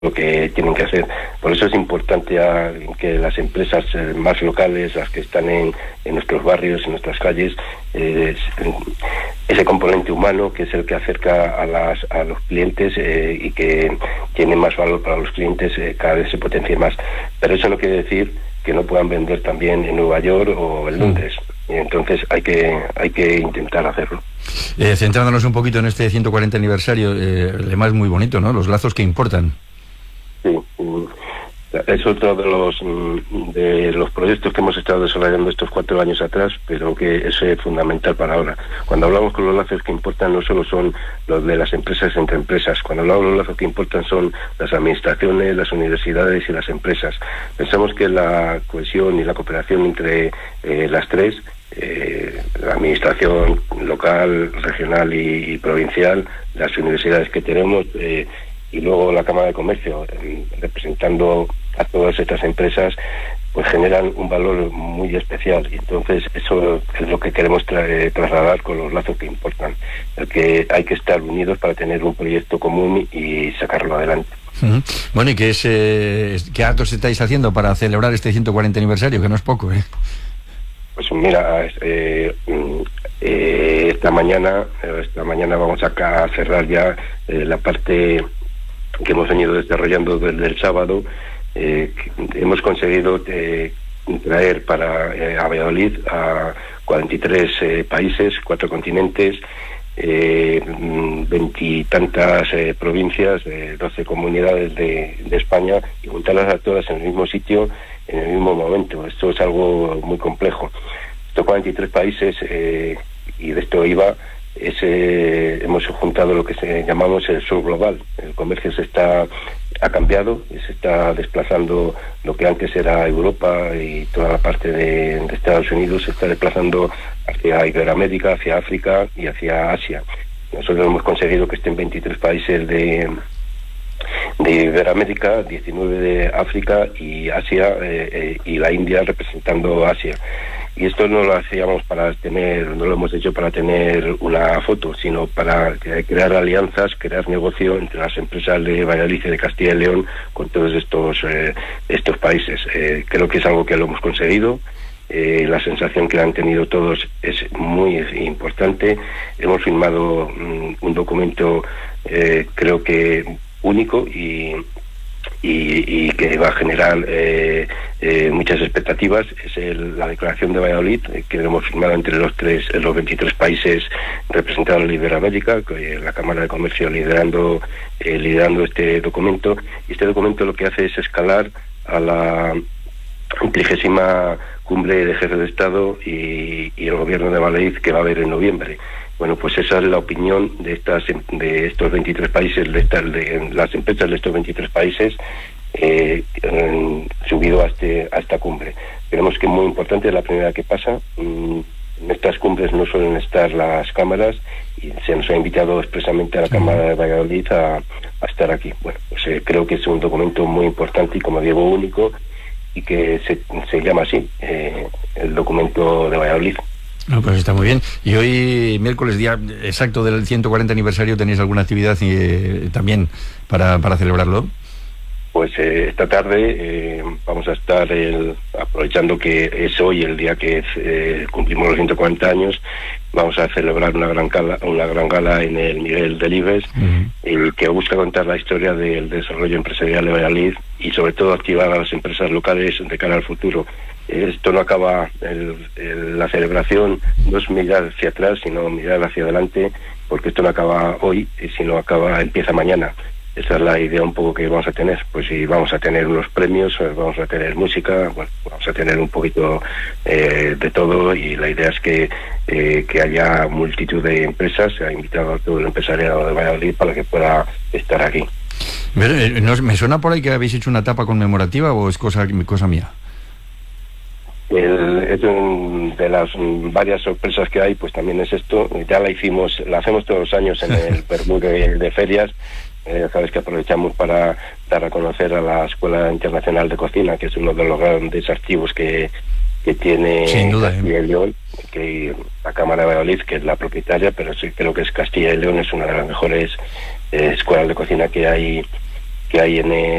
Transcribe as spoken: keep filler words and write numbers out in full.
lo que tienen que hacer. Por eso es importante a, que las empresas eh, más locales, las que están en, en nuestros barrios, en nuestras calles, eh, ese componente humano que es el que acerca a, las, a los clientes eh, y que tiene más valor para los clientes, eh, cada vez se potencie más. Pero eso no quiere decir que no puedan vender también en Nueva York o en Londres. Y entonces hay que hay que intentar hacerlo. Eh, centrándonos un poquito en este ciento cuarenta aniversario, eh, el lema es muy bonito, ¿no? Los lazos que importan. Sí, es otro de los de los proyectos que hemos estado desarrollando estos cuatro años atrás, pero que es eh, fundamental para ahora. Cuando hablamos con los lazos que importan, no solo son los de las empresas entre empresas. Cuando hablamos de los lazos que importan, son las administraciones, las universidades y las empresas. Pensamos que la cohesión y la cooperación entre eh, las tres, eh, la administración local, regional y, y provincial, las universidades que tenemos, eh, y luego la Cámara de Comercio, eh, representando a todas estas empresas, pues generan un valor muy especial. Y entonces eso es lo que queremos tra eh, trasladar con los lazos que importan, el que hay que estar unidos para tener un proyecto común y sacarlo adelante. Uh-huh. Bueno, ¿y qué, es, eh, qué actos estáis haciendo para celebrar este ciento cuarenta aniversario? Que no es poco, ¿eh? Pues mira, eh, eh, esta mañana esta mañana vamos acá a cerrar ya eh, la parte que hemos venido desarrollando desde el sábado. Eh, hemos conseguido eh, traer para eh, a Valladolid a cuarenta y tres eh, países, cuatro continentes, eh, veintitantas eh, provincias, eh, doce comunidades de, de España, y juntarlas a todas en el mismo sitio, en el mismo momento. Esto es algo muy complejo. Estos cuarenta y tres países, eh, y de esto iba, Es, eh, hemos juntado lo que se, llamamos el sur global. El comercio se está ha cambiado, se está desplazando lo que antes era Europa y toda la parte de, de Estados Unidos, se está desplazando hacia Iberoamérica, hacia África y hacia Asia. Nosotros hemos conseguido que estén veintitrés países de de Iberoamérica, diecinueve de África y Asia, eh, eh, y la India representando Asia. Y esto no lo hacíamos para tener, no lo hemos hecho para tener una foto, sino para crear alianzas, crear negocio entre las empresas de Valladolid y de Castilla y León con todos estos eh, estos países. Eh, creo que es algo que lo hemos conseguido. Eh, la sensación que han tenido todos es muy importante. Hemos firmado um, un documento, eh, creo que único y Y, y que va a generar eh, eh, muchas expectativas. Es el, la declaración de Valladolid, eh, que hemos firmado entre los tres, los veintitrés países representados en Iberoamérica, eh, la Cámara de Comercio liderando eh, liderando este documento. Y este documento lo que hace es escalar a la trigésima cumbre de jefes de Estado y, y el gobierno de Valladolid, que va a haber en noviembre. Bueno, pues esa es la opinión de estas de estos veintitrés países, de, estas, de las empresas de estos veintitrés países, eh, en, subido a, este, a esta cumbre. Creemos que es muy importante, es la primera que pasa. En estas cumbres no suelen estar las cámaras y se nos ha invitado expresamente a la Cámara de Valladolid a, a estar aquí. Bueno, pues eh, creo que es un documento muy importante y, como digo, único, y que se, se llama así, eh, el documento de Valladolid. No, pues está muy bien. Y hoy, miércoles, día exacto del ciento cuarenta aniversario, ¿tenéis alguna actividad eh, también para, para celebrarlo? Pues eh, esta tarde eh, vamos a estar, el, aprovechando que es hoy el día que eh, cumplimos los ciento cuarenta años, vamos a celebrar una gran gala, una gran gala en el Miguel Delibes, uh-huh. el que busca contar la historia del desarrollo empresarial de Valladolid y sobre todo activar a las empresas locales de cara al futuro. Esto no acaba, el, el, la celebración no es mirar hacia atrás, sino mirar hacia adelante, porque esto no acaba hoy, sino acaba, empieza mañana. Esa es la idea un poco que vamos a tener. Pues si vamos a tener unos premios, vamos a tener música, bueno, vamos a tener un poquito eh, de todo, y la idea es que, eh, que haya multitud de empresas. Se ha invitado a todo el empresariado de Valladolid para que pueda estar aquí. Pero, ¿me suena por ahí que habéis hecho una etapa conmemorativa o es cosa, cosa mía? El, es un, de las varias sorpresas que hay, pues también es esto. Ya la hicimos, la hacemos todos los años en el Perú de, de ferias. Eh, sabes que aprovechamos para dar a conocer a la Escuela Internacional de Cocina, que es uno de los grandes archivos que, que tiene Castilla y León, que la Cámara de Valladolid, que es la propietaria, pero sí creo que es Castilla y León, es una de las mejores eh, escuelas de cocina que hay que hay en